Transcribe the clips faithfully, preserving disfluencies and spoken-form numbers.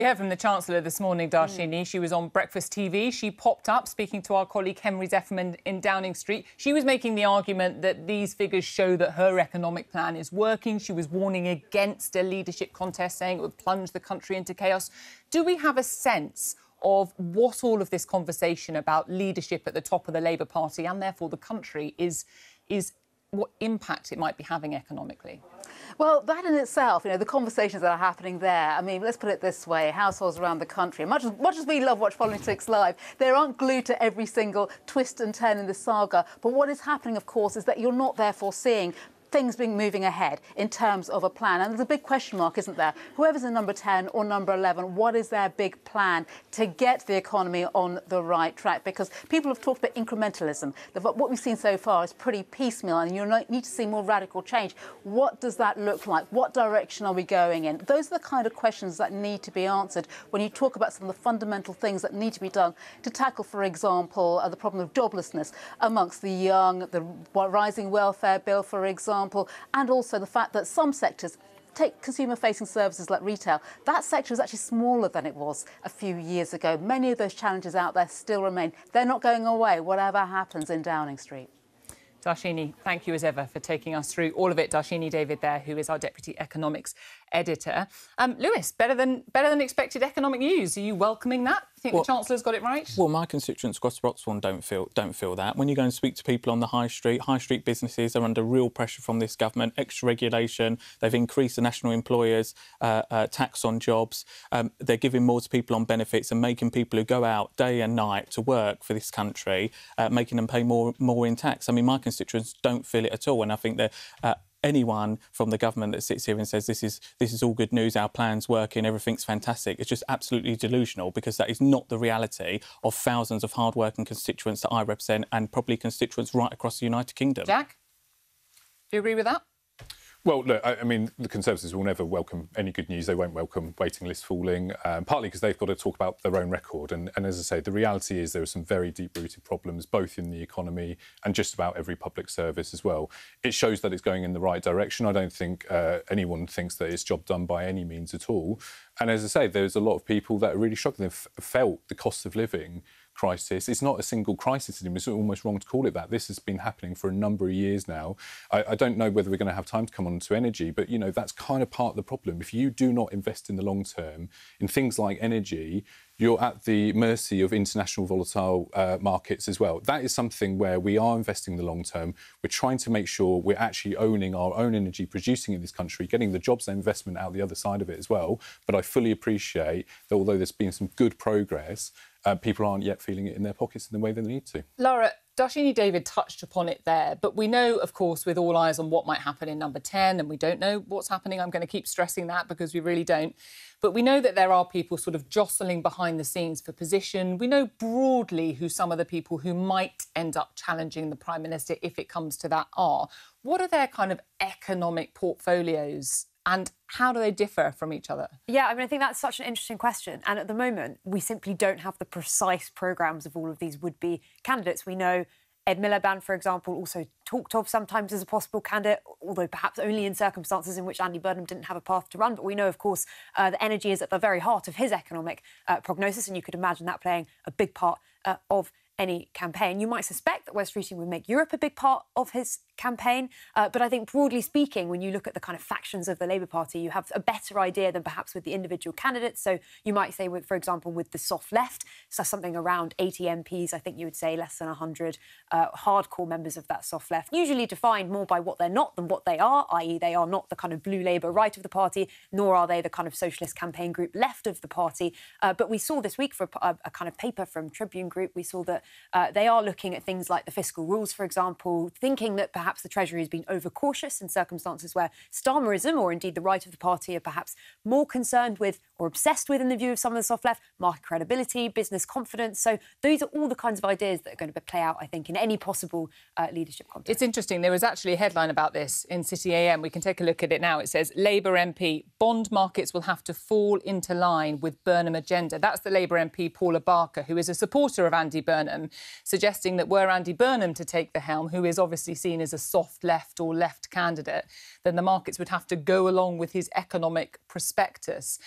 We heard from the Chancellor this morning, Darshini. Mm. She was on Breakfast T V. She popped up speaking to our colleague Henry Zefferman in Downing Street. She was making the argument that these figures show that her economic plan is working. She was warning against a leadership contest, saying it would plunge the country into chaos. Do we have a sense of what all of this conversation about leadership at the top of the Labour Party and therefore the country is, is what impact it might be having economically? Well, that in itself, you know, the conversations that are happening there, I mean, let's put it this way, households around the country, much as, much as we love Watch Politics Live, they aren't glued to every single twist and turn in the saga. But what is happening, of course, is that you're not therefore seeing things being moving ahead in terms of a plan. And there's a big question mark, isn't there? Whoever's in number ten or number eleven, what is their big plan to get the economy on the right track? Because people have talked about incrementalism. What we've seen so far is pretty piecemeal, and you need to see more radical change. What does that look like? What direction are we going in? Those are the kind of questions that need to be answered when you talk about some of the fundamental things that need to be done to tackle, for example, uh, the problem of joblessness amongst the young, the rising welfare bill, for example, and also the fact that some sectors, take consumer-facing services like retail, that sector is actually smaller than it was a few years ago. Many of those challenges out there still remain. They're not going away, whatever happens in Downing Street. Darshini, thank you as ever for taking us through all of it. Darshini David there, who is our Deputy Economics Editor. Um, Lewis, better than better than expected economic news. Are you welcoming that? You think well, the Chancellor's got it right? Well, my constituents across Broxbourne don't feel don't feel that. When you go and speak to people on the high street, high street businesses are under real pressure from this government. Extra regulation. They've increased the national employers' uh, uh, tax on jobs. Um, they're giving more to people on benefits and making people who go out day and night to work for this country, uh, making them pay more more in tax. I mean, my constituents don't feel it at all, and I think they're. Uh, Anyone from the government that sits here and says this is this is all good news, our plan's working, everything's fantastic, it's just absolutely delusional, because that is not the reality of thousands of hard-working constituents that I represent, and probably constituents right across the United Kingdom. Jack, do you agree with that? Well, look, I, I mean, the Conservatives will never welcome any good news. They won't welcome waiting lists falling, um, partly because they've got to talk about their own record. And, and as I say, the reality is there are some very deep-rooted problems, both in the economy and just about every public service as well. It shows that it's going in the right direction. I don't think uh, anyone thinks that it's job done by any means at all. And as I say, there's a lot of people that are really struggling. They've felt the cost of living crisis. It's not a single crisis anymore. It's almost wrong to call it that. This has been happening for a number of years now. I, I don't know whether we're going to have time to come on to energy, but, you know, that's kind of part of the problem. If you do not invest in the long term in things like energy, you're at the mercy of international volatile uh, markets as well. That is something where we are investing in the long term. We're trying to make sure we're actually owning our own energy, producing in this country, getting the jobs and investment out the other side of it as well. But I fully appreciate that although there's been some good progress, uh, people aren't yet feeling it in their pockets in the way they need to. Laura, Darshini David touched upon it there, but we know, of course, with all eyes on what might happen in number ten, and we don't know what's happening. I'm going to keep stressing that because we really don't. But we know that there are people sort of jostling behind the scenes for position. We know broadly who some of the people who might end up challenging the Prime Minister, if it comes to that, are. What are their kind of economic portfolios, and how do they differ from each other? Yeah, I mean, I think that's such an interesting question. And at the moment, we simply don't have the precise programmes of all of these would-be candidates. We know Ed Miliband, for example, also talked of sometimes as a possible candidate, although perhaps only in circumstances in which Andy Burnham didn't have a path to run. But we know, of course, uh, that energy is at the very heart of his economic uh, prognosis, and you could imagine that playing a big part uh, of any campaign. You might suspect that Wes Streeting would make Europe a big part of his campaign, uh, but I think broadly speaking, when you look at the kind of factions of the Labour Party, you have a better idea than perhaps with the individual candidates. So you might say, with, for example, with the soft left, so something around eighty M Ps, I think you would say less than one hundred uh, hardcore members of that soft left, usually defined more by what they're not than what they are, that is they are not the kind of blue Labour right of the party, nor are they the kind of socialist campaign group left of the party. Uh, but we saw this week for a, a kind of paper from Tribune Group, we saw that uh, they are looking at things like the fiscal rules, for example, thinking that perhaps the Treasury has been overcautious in circumstances where Starmerism, or indeed the right of the party, are perhaps more concerned with or obsessed with, in the view of some of the soft left, market credibility, business confidence. So those are all the kinds of ideas that are going to play out, I think, in any possible uh, leadership context. It's interesting. There was actually a headline about this in City A M. We can take a look at it now. It says, Labour M P, bond markets will have to fall into line with Burnham agenda. That's the Labour M P Paula Barker, who is a supporter of Andy Burnham, suggesting that were Andy Burnham to take the helm, who is obviously seen as a soft left or left candidate, then the markets would have to go along with his economic prospectus. I mean,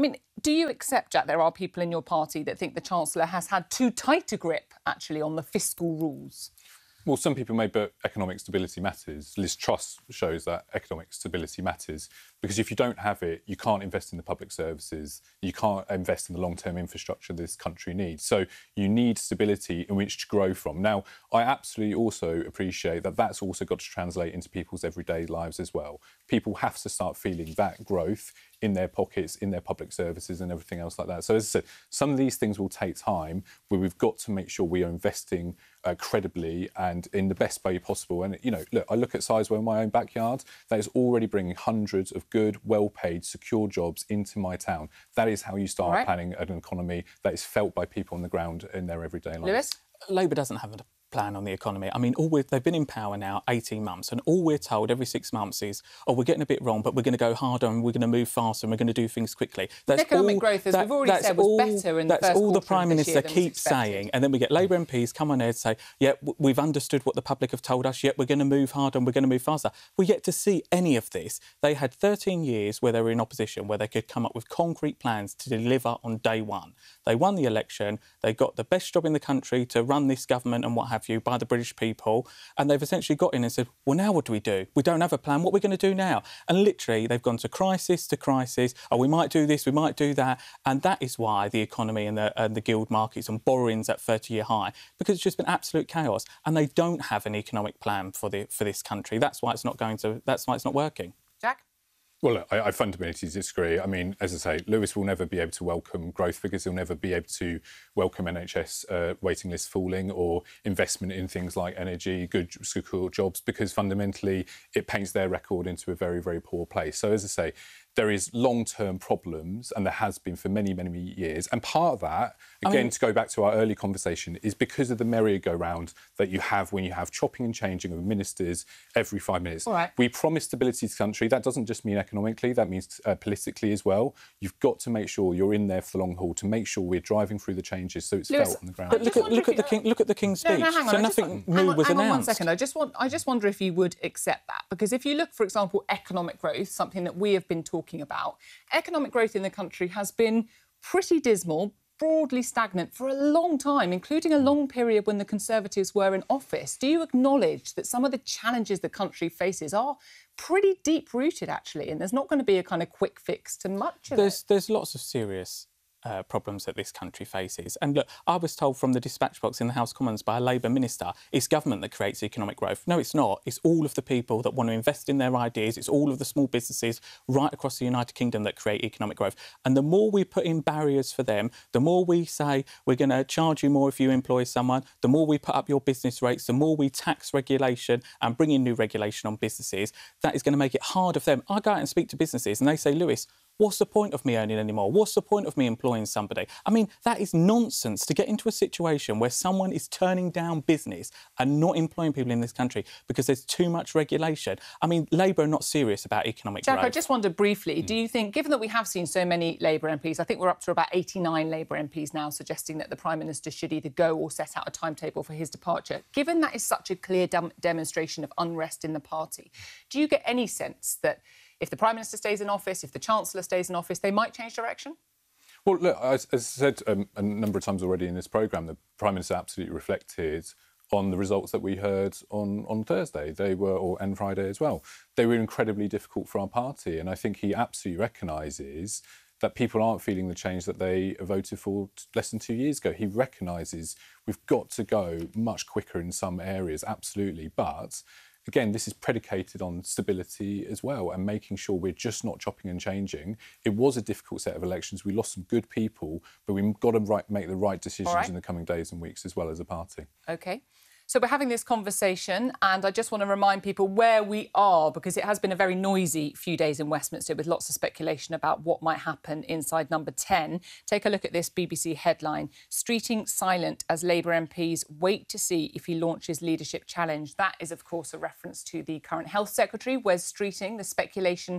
mean, do you accept, Jack, there are people in your party that think the Chancellor has had too tight a grip, actually, on the fiscal rules? Well, some people may, but economic stability matters. Liz Truss shows that economic stability matters because if you don't have it, you can't invest in the public services, you can't invest in the long-term infrastructure this country needs. So you need stability in which to grow from. Now, I absolutely also appreciate that that's also got to translate into people's everyday lives as well. People have to start feeling that growth in their pockets, in their public services and everything else like that. So as I said, some of these things will take time, but we've got to make sure we are investing uh, credibly and in the best way possible. And, you know, look, I look at Sizewell in my own backyard, that is already bringing hundreds of good, well-paid, secure jobs into my town. That is how you start right. planning an economy that is felt by people on the ground in their everyday life. Lewis? Labour doesn't have a plan on the economy. I mean, all we're, they've been in power now eighteen months, and all we're told every six months is, oh, we're getting a bit wrong, but we're going to go harder and we're going to move faster and we're going to do things quickly. That's economic all, growth, as that, we've already said, was all, better in the That's first all the quarter Prime of this Minister year keeps saying, and then we get Labour M Ps come on here and say, yeah, we've understood what the public have told us, yet we're going to move harder and we're going to move faster. We're yet to see any of this. They had thirteen years where they were in opposition, where they could come up with concrete plans to deliver on day one. They won the election, they got the best job in the country to run this government and what have you by the British people, and they've essentially got in and said, well, now what do we do? We don't have a plan. What are we going to do now? And literally, they've gone to crisis to crisis. Oh, we might do this, we might do that. And that is why the economy and the, and the guild markets and borrowing's at thirty-year high, because it's just been absolute chaos. And they don't have an economic plan for the for this country. That's why it's not going to. That's why it's not working. Jack? Well, look, I, I fundamentally disagree. I mean, as I say, Lewis will never be able to welcome growth figures. He'll never be able to welcome N H S uh, waiting lists falling or investment in things like energy, good, secure jobs, because fundamentally it paints their record into a very, very poor place. So, as I say, there is long-term problems, and there has been for many, many years. And part of that, again, I mean, to go back to our early conversation, is because of the merry-go-round that you have when you have chopping and changing of ministers every five minutes. All right. We promise stability to the country. That doesn't just mean economically, that means uh, politically as well. You've got to make sure you're in there for the long haul to make sure we're driving through the changes so it's Lewis, felt on the ground. But look at, look, at the King, look at the King's speech. No, no, hang on, so I nothing want, new hang on, was hang announced. On one second. I just, want, I just wonder if you would accept that, because if you look, for example, economic growth, something that we have been talking about, economic growth in the country has been pretty dismal, broadly stagnant for a long time, including a long period when the Conservatives were in office. Do you acknowledge that some of the challenges the country faces are pretty deep-rooted, actually, and there's not going to be a kind of quick fix to much of there's, it? There's lots of serious Uh, problems that this country faces. And look, I was told from the dispatch box in the House of Commons by a Labour minister, it's government that creates economic growth. No, it's not. It's all of the people that want to invest in their ideas. It's all of the small businesses right across the United Kingdom that create economic growth. And the more we put in barriers for them, the more we say we're going to charge you more if you employ someone, the more we put up your business rates, the more we tax regulation and bring in new regulation on businesses, that is going to make it harder for them. I go out and speak to businesses and they say, Lewis, what's the point of me earning any more? What's the point of me employing somebody? I mean, that is nonsense to get into a situation where someone is turning down business and not employing people in this country because there's too much regulation. I mean, Labour are not serious about economic Jack, growth. I just wonder briefly, do you think, given that we have seen so many Labour M Ps, I think we're up to about eighty-nine Labour M Ps now suggesting that the Prime Minister should either go or set out a timetable for his departure, given that is such a clear dem- demonstration of unrest in the party, do you get any sense that if the Prime Minister stays in office, if the Chancellor stays in office, they might change direction? Well, look, as, as I said um, a number of times already in this programme, the Prime Minister absolutely reflected on the results that we heard on, on Thursday. They were, or and Friday as well. They were incredibly difficult for our party, and I think he absolutely recognises that people aren't feeling the change that they voted for less than two years ago. He recognises we've got to go much quicker in some areas, absolutely, but again, this is predicated on stability as well and making sure we're just not chopping and changing. It was a difficult set of elections. We lost some good people, but we've got to right, make the right decisions right. in the coming days and weeks as well as a party. OK. So we're having this conversation, and I just want to remind people where we are, because it has been a very noisy few days in Westminster with lots of speculation about what might happen inside number ten. Take a look at this B B C headline. Streeting silent as Labour M Ps wait to see if he launches leadership challenge. That is, of course, a reference to the current Health Secretary, Wes Streeting. The speculation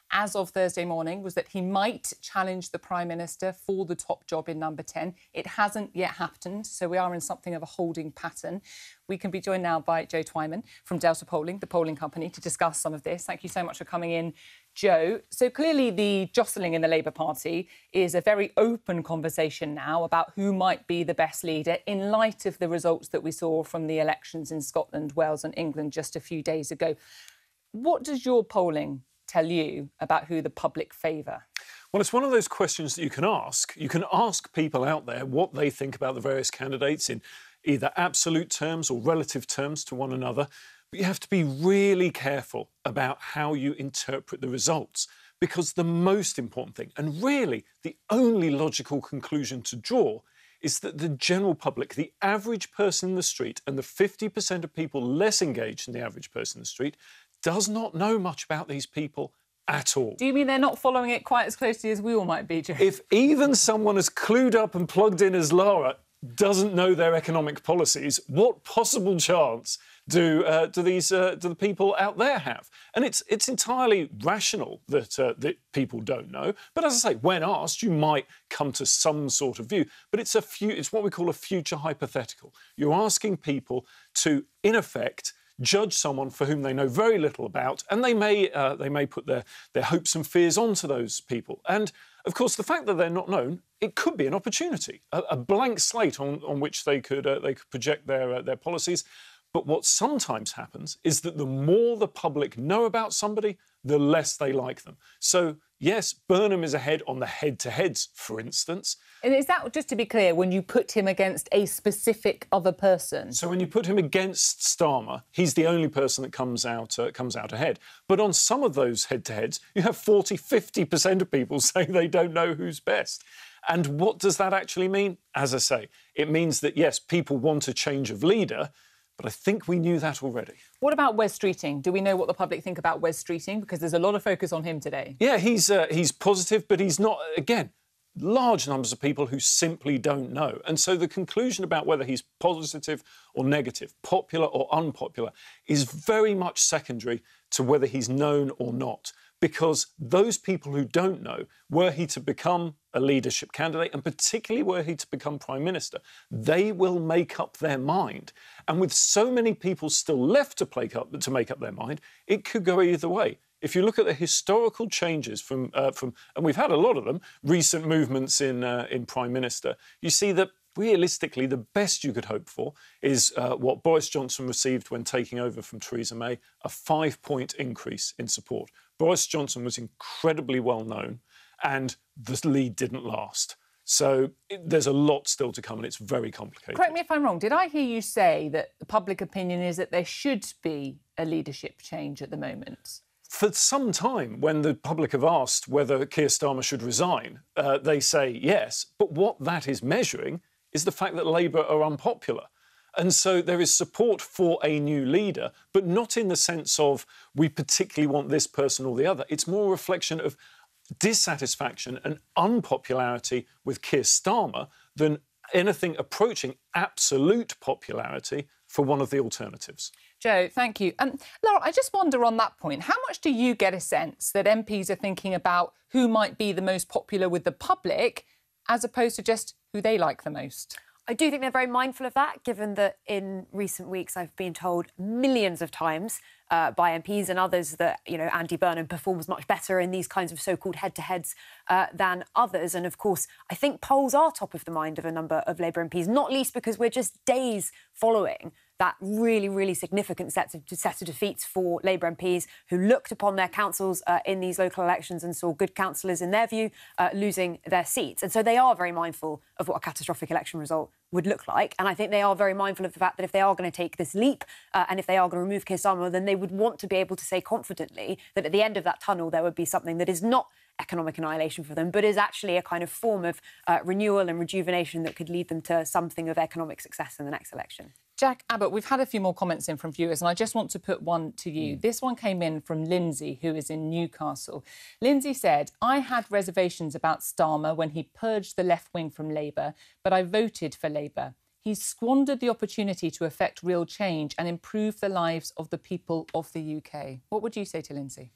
as of Thursday morning was that he might challenge the Prime Minister for the top job in number ten. It hasn't yet happened, so we are in something of a holding pattern. We can be joined now by Joe Twyman from Delta Polling, the polling company, to discuss some of this. Thank you so much for coming in, Joe. So clearly the jostling in the Labour Party is a very open conversation now about who might be the best leader in light of the results that we saw from the elections in Scotland, Wales and England just a few days ago. What does your polling tell you about who the public favour? Well, it's one of those questions that you can ask. You can ask people out there what they think about the various candidates in either absolute terms or relative terms to one another. But you have to be really careful about how you interpret the results, because the most important thing, and really the only logical conclusion to draw, is that the general public, the average person in the street, and the fifty percent of people less engaged than the average person in the street, does not know much about these people at all. Do you mean they're not following it quite as closely as we all might be, Joe? If even someone as clued up and plugged in as Lara doesn't know their economic policies, what possible chance do uh, do these uh, do the people out there have? And it's it's entirely rational that uh, that people don't know. But as I say, when asked, you might come to some sort of view. But it's a few. It's what we call a future hypothetical. You're asking people to, in effect, judge someone for whom they know very little about, and they may uh, they may put their their hopes and fears onto those people. And of course, the fact that they're not known, it could be an opportunity, a, a blank slate on, on which they could uh, they could project their uh, their policies. But what sometimes happens is that the more the public know about somebody, the less they like them. So yes, Burnham is ahead on the head-to-heads, for instance. And is that, just to be clear, when you put him against a specific other person? So when you put him against Starmer, he's the only person that comes out uh, comes out ahead. But on some of those head-to-heads, you have forty, fifty percent of people saying they don't know who's best. And what does that actually mean? As I say, it means that, yes, people want a change of leader, but I think we knew that already. What about Wes Streeting? Do we know what the public think about Wes Streeting? Because there's a lot of focus on him today. Yeah, he's uh, he's positive, but he's not, again, large numbers of people who simply don't know. And so the conclusion about whether he's positive or negative, popular or unpopular, is very much secondary to whether he's known or not. Because those people who don't know, were he to become a leadership candidate, and particularly were he to become Prime Minister, they will make up their mind. And with so many people still left to, play up, to make up their mind, it could go either way. If you look at the historical changes from, uh, from and we've had a lot of them, recent movements in, uh, in Prime Minister, you see that realistically, the best you could hope for is uh, what Boris Johnson received when taking over from Theresa May, a five-point increase in support. Boris Johnson was incredibly well known, and the lead didn't last. So it, there's a lot still to come, and it's very complicated. Correct me if I'm wrong. Did I hear you say that the public opinion is that there should be a leadership change at the moment? For some time, when the public have asked whether Keir Starmer should resign, uh, they say yes. But what that is measuring is the fact that Labour are unpopular. And so there is support for a new leader, but not in the sense of we particularly want this person or the other. It's more a reflection of dissatisfaction and unpopularity with Keir Starmer than anything approaching absolute popularity for one of the alternatives. Joe, thank you. And Lara, I just wonder on that point, how much do you get a sense that M Ps are thinking about who might be the most popular with the public as opposed to just who they like the most? I do think they're very mindful of that, given that in recent weeks I've been told millions of times uh, by M Ps and others that, you know, Andy Burnham performs much better in these kinds of so-called head-to-heads uh, than others. And, of course, I think polls are top of the mind of a number of Labour M Ps, not least because we're just days following that really, really significant set of, set of defeats for Labour M Ps who looked upon their councils uh, in these local elections and saw good councillors, in their view, uh, losing their seats. And so they are very mindful of what a catastrophic election result would look like. And I think they are very mindful of the fact that if they are going to take this leap uh, and if they are going to remove Keir Starmer, then they would want to be able to say confidently that at the end of that tunnel there would be something that is not economic annihilation for them, but is actually a kind of form of uh, renewal and rejuvenation that could lead them to something of economic success in the next election. Jack Abbott, we've had a few more comments in from viewers, and I just want to put one to you. Mm. This one came in from Lindsay, who is in Newcastle. Lindsay said, I had reservations about Starmer when he purged the left wing from Labour, but I voted for Labour. He's squandered the opportunity to effect real change and improve the lives of the people of the U K. What would you say to Lindsay?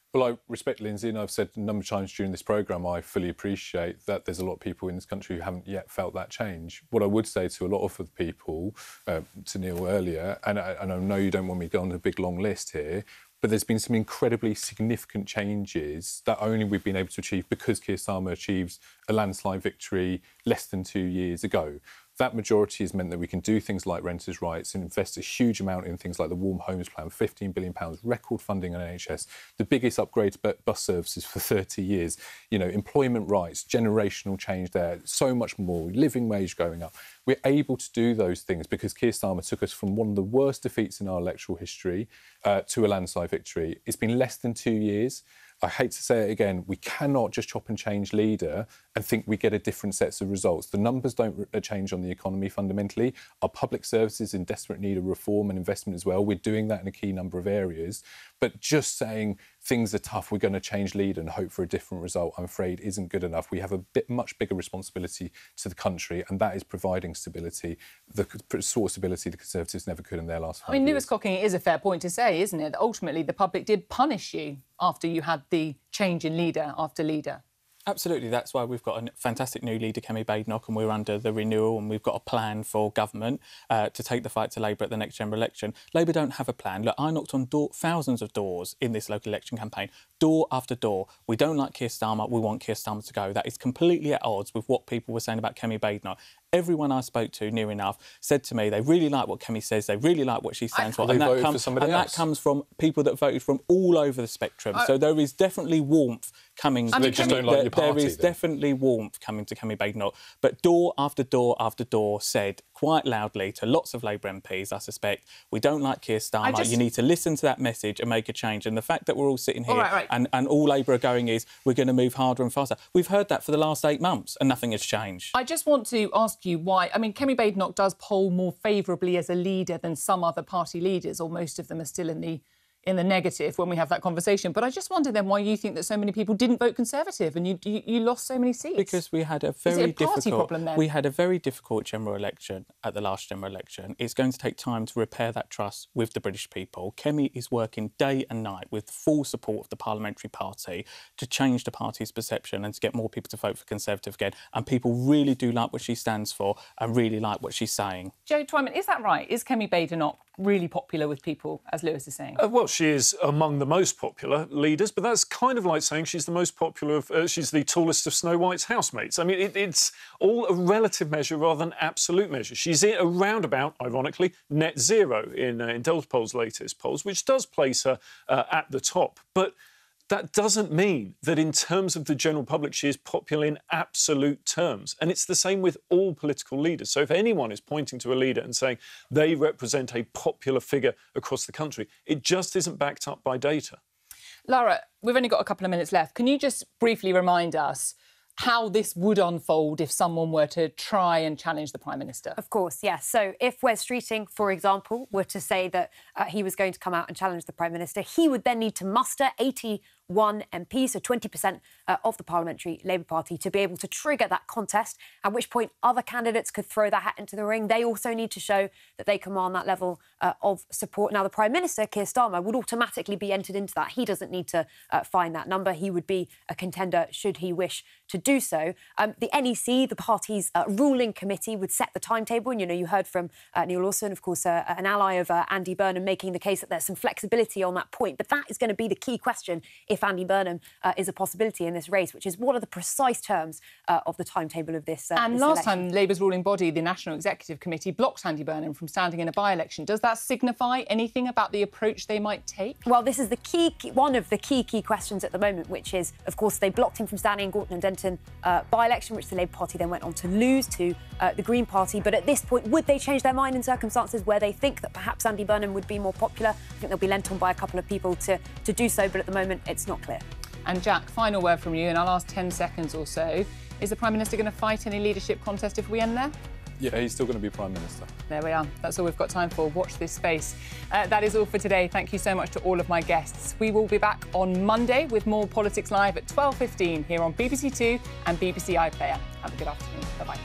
Well, I respect Lindsay, and I've said a number of times during this programme, I fully appreciate that there's a lot of people in this country who haven't yet felt that change. What I would say to a lot of the people, uh, to Neil earlier, and I, and I know you don't want me to go on a big long list here, but there's been some incredibly significant changes that only we've been able to achieve because Keir Starmer achieved a landslide victory less than two years ago. That majority has meant that we can do things like renters' rights and invest a huge amount in things like the Warm Homes Plan, fifteen billion pounds, record funding on N H S, the biggest upgrade to bus services for thirty years, you know, employment rights, generational change there, so much more, living wage going up. We're able to do those things because Keir Starmer took us from one of the worst defeats in our electoral history uh, to a landslide victory. It's been less than two years. I hate to say it again, we cannot just chop and change leader and think we get a different sets of results. The numbers don't change on the economy fundamentally. Our public services in desperate need of reform and investment as well. We're doing that in a key number of areas. But just saying things are tough, we're going to change leader and hope for a different result, I'm afraid isn't good enough. We have a bit much bigger responsibility to the country, and that is providing stability, the sort of stability the Conservatives never could in their last five I mean, years. Lewis Cocking, it is a fair point to say, isn't it? That ultimately, the public did punish you after you had the change in leader after leader. Absolutely, that's why we've got a fantastic new leader, Kemi Badenoch, and we're under the renewal, and we've got a plan for government uh, to take the fight to Labour at the next general election. Labour don't have a plan. Look, I knocked on door, thousands of doors in this local election campaign, door after door. We don't like Keir Starmer, we want Keir Starmer to go. That is completely at odds with what people were saying about Kemi Badenoch. Everyone I spoke to, near enough, said to me they really like what Kemi says, they really like what she stands for, they and, that, voted come, for somebody and else. that comes from people that voted from all over the spectrum. So there is definitely warmth coming. I mean, They just don't like there, your party, there is then. definitely warmth coming to Kemi Badenoch, but door after door after door said quite loudly to lots of Labour M Ps, I suspect, we don't like Keir Starmer, just... you need to listen to that message and make a change. And the fact that we're all sitting here all right, right. And, and all Labour are going is we're going to move harder and faster. We've heard that for the last eight months and nothing has changed. I just want to ask you why. I mean, Kemi Badenoch does poll more favourably as a leader than some other party leaders, or most of them are still in the in the negative when we have that conversation. But I just wonder then why you think that so many people didn't vote Conservative and you you, you lost so many seats. Because we had a very Is it a party difficult problem then? we had a very difficult general election at the last general election. It's going to take time to repair that trust with the British people. Kemi is working day and night with full support of the parliamentary party to change the party's perception and to get more people to vote for Conservative again. And people really do like what she stands for and really like what she's saying. Joe Twyman, is that right? Is Kemi Badenoch really popular with people, as Lewis is saying? Uh, well, she is among the most popular leaders, but that's kind of like saying she's the most popular of, uh, she's the tallest of Snow White's housemates. I mean, it, it's all a relative measure rather than absolute measure. She's in around about, ironically, net zero in, uh, in Delta Poll's latest polls, which does place her uh, at the top. But that doesn't mean that in terms of the general public, she is popular in absolute terms. And it's the same with all political leaders. So if anyone is pointing to a leader and saying they represent a popular figure across the country, it just isn't backed up by data. Lara, we've only got a couple of minutes left. Can you just briefly remind us how this would unfold if someone were to try and challenge the Prime Minister? Of course, yes. So if Wes Streeting, for example, were to say that uh, he was going to come out and challenge the Prime Minister, he would then need to muster eighty-one M Ps, so twenty percent uh, of the Parliamentary Labour Party, to be able to trigger that contest, at which point other candidates could throw their hat into the ring. They also need to show that they command that level uh, of support. Now, the Prime Minister, Keir Starmer, would automatically be entered into that. He doesn't need to uh, find that number. He would be a contender should he wish to do so. Um, the N E C, the party's uh, ruling committee, would set the timetable. And, you know, you heard from uh, Neil Lawson, of course, uh, an ally of uh, Andy Burnham, making the case that there's some flexibility on that point. But that is going to be the key question if Andy Burnham uh, is a possibility in this race, which is what are the precise terms uh, of the timetable of this uh, And this last election. time, Labour's ruling body, the National Executive Committee, blocked Andy Burnham from standing in a by-election. Does that signify anything about the approach they might take? Well, this is the key, key, one of the key, key questions at the moment, which is, of course, they blocked him from standing in Gorton and Denton uh, by-election, which the Labour Party then went on to lose to uh, the Green Party. But at this point, would they change their mind in circumstances where they think that perhaps Andy Burnham would be more popular? I think they'll be lent on by a couple of people to, to do so, but at the moment, it's not clear. And Jack, final word from you, and I'll ask ten seconds or so. Is the Prime Minister going to fight any leadership contest if we end there? Yeah, he's still going to be Prime Minister. There we are. That's all we've got time for. Watch this space. Uh, that is all for today. Thank you so much to all of my guests. We will be back on Monday with more Politics Live at twelve fifteen here on B B C Two and B B C iPlayer. Have a good afternoon. Bye-bye.